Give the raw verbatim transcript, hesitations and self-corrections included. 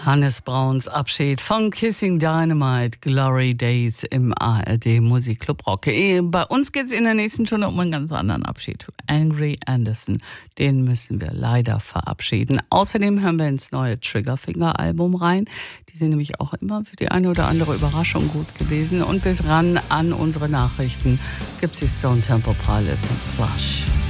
Hannes Brauns Abschied von Kissing Dynamite, Glory Days im A R D Musikclub Rock. Bei uns geht es in der nächsten Stunde um einen ganz anderen Abschied. Angry Anderson, den müssen wir leider verabschieden. Außerdem hören wir ins neue Triggerfinger Album rein. Die sind nämlich auch immer für die eine oder andere Überraschung gut gewesen. Und bis ran an unsere Nachrichten gibt's die Stone Temple Pilots und Rush.